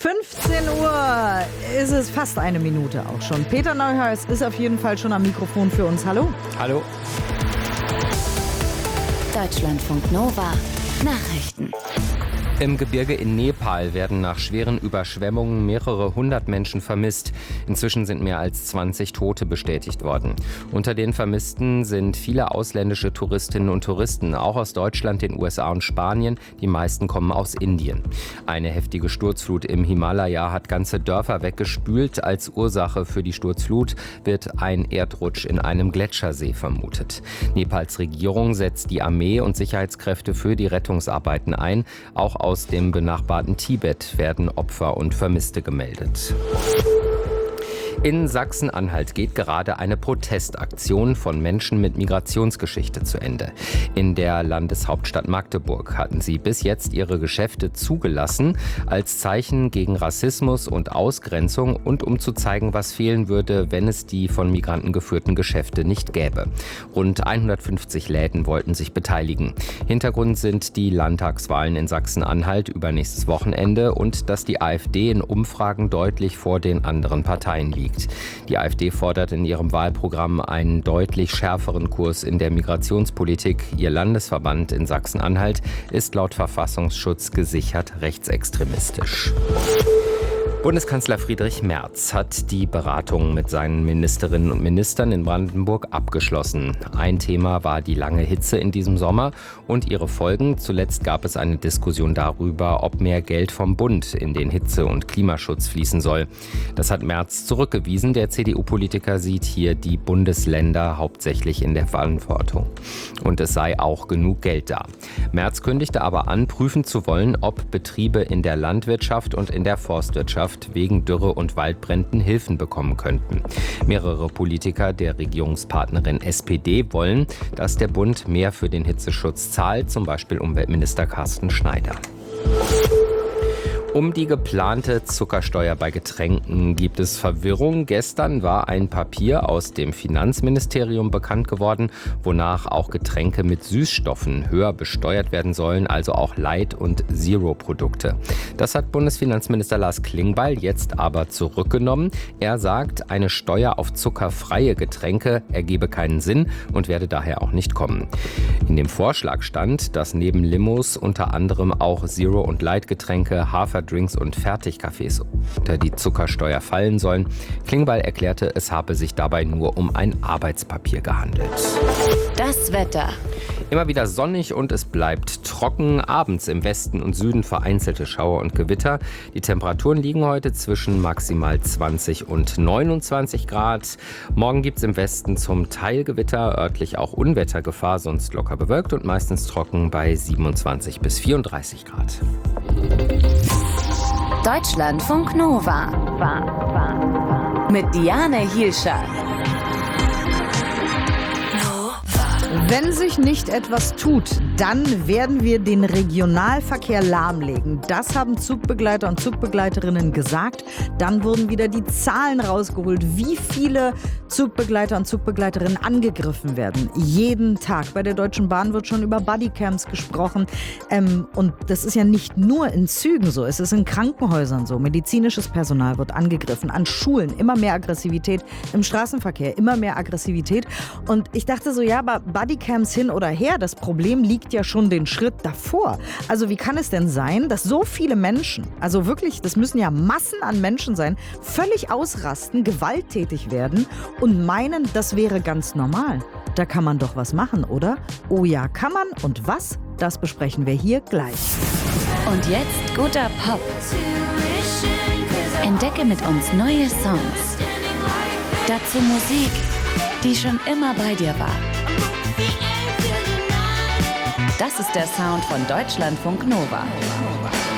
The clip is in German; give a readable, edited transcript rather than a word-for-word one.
15 Uhr ist es, fast eine Minute auch schon. Peter Neuhaus ist auf jeden Fall schon am Mikrofon für uns. Hallo. Hallo. Deutschlandfunk Nova Nachrichten. Im Gebirge in Nepal werden nach schweren Überschwemmungen mehrere hundert Menschen vermisst. Inzwischen sind mehr als 20 Tote bestätigt worden. Unter den Vermissten sind viele ausländische Touristinnen und Touristen, auch aus Deutschland, den USA und Spanien. Die meisten kommen aus Indien. Eine heftige Sturzflut im Himalaya hat ganze Dörfer weggespült. Als Ursache für die Sturzflut wird ein Erdrutsch in einem Gletschersee vermutet. Nepals Regierung setzt die Armee und Sicherheitskräfte für die Rettungsarbeiten ein. Auch aus dem benachbarten Tibet werden Opfer und Vermisste gemeldet. In Sachsen-Anhalt geht gerade eine Protestaktion von Menschen mit Migrationsgeschichte zu Ende. In der Landeshauptstadt Magdeburg hatten sie bis jetzt ihre Geschäfte zugelassen, als Zeichen gegen Rassismus und Ausgrenzung und um zu zeigen, was fehlen würde, wenn es die von Migranten geführten Geschäfte nicht gäbe. Rund 150 Läden wollten sich beteiligen. Hintergrund sind die Landtagswahlen in Sachsen-Anhalt übernächstes Wochenende und dass die AfD in Umfragen deutlich vor den anderen Parteien liegt. Die AfD fordert in ihrem Wahlprogramm einen deutlich schärferen Kurs in der Migrationspolitik. Ihr Landesverband in Sachsen-Anhalt ist laut Verfassungsschutz gesichert rechtsextremistisch. Bundeskanzler Friedrich Merz hat die Beratungen mit seinen Ministerinnen und Ministern in Brandenburg abgeschlossen. Ein Thema war die lange Hitze in diesem Sommer und ihre Folgen. Zuletzt gab es eine Diskussion darüber, ob mehr Geld vom Bund in den Hitze- und Klimaschutz fließen soll. Das hat Merz zurückgewiesen. Der CDU-Politiker sieht hier die Bundesländer hauptsächlich in der Verantwortung. Und es sei auch genug Geld da. Merz kündigte aber an, prüfen zu wollen, ob Betriebe in der Landwirtschaft und in der Forstwirtschaft wegen Dürre und Waldbränden Hilfen bekommen könnten. Mehrere Politiker der Regierungspartnerin SPD wollen, dass der Bund mehr für den Hitzeschutz zahlt, zum Beispiel Umweltminister Carsten Schneider. Um die geplante Zuckersteuer bei Getränken gibt es Verwirrung. Gestern war ein Papier aus dem Finanzministerium bekannt geworden, wonach auch Getränke mit Süßstoffen höher besteuert werden sollen, also auch Light- und Zero-Produkte. Das hat Bundesfinanzminister Lars Klingbeil jetzt aber zurückgenommen. Er sagt, eine Steuer auf zuckerfreie Getränke ergebe keinen Sinn und werde daher auch nicht kommen. In dem Vorschlag stand, dass neben Limos unter anderem auch Zero- und Light-Getränke, Haferdrinks und Fertigkaffees unter die Zuckersteuer fallen sollen. Klingbeil erklärte, es habe sich dabei nur um ein Arbeitspapier gehandelt. Das Wetter. Immer wieder sonnig und es bleibt trocken. Abends im Westen und Süden vereinzelte Schauer und Gewitter. Die Temperaturen liegen heute zwischen maximal 20 und 29 Grad. Morgen gibt es im Westen zum Teil Gewitter, örtlich auch Unwettergefahr, sonst locker bewölkt und meistens trocken bei 27 bis 34 Grad. Deutschlandfunk Nova. Mit Diane Hielscher. Wenn sich nicht etwas tut, dann werden wir den Regionalverkehr lahmlegen. Das haben Zugbegleiter und Zugbegleiterinnen gesagt. Dann wurden wieder die Zahlen rausgeholt, wie viele Zugbegleiter und Zugbegleiterinnen angegriffen werden. Jeden Tag. Bei der Deutschen Bahn wird schon über Bodycams gesprochen. Und das ist ja nicht nur in Zügen so, es ist in Krankenhäusern so. Medizinisches Personal wird angegriffen, an Schulen immer mehr Aggressivität, im Straßenverkehr immer mehr Aggressivität. Und ich dachte so, ja, aber Bodycams hin oder her, das Problem liegt ja schon den Schritt davor. Also wie kann es denn sein, dass so viele Menschen, also wirklich, das müssen ja Massen an Menschen sein, völlig ausrasten, gewalttätig werden und meinen, das wäre ganz normal. Da kann man doch was machen, oder? Oh ja, kann man. Und was? Das besprechen wir hier gleich. Und jetzt guter Pop. Entdecke mit uns neue Songs. Dazu Musik, die schon immer bei dir war. Das ist der Sound von Deutschlandfunk Nova.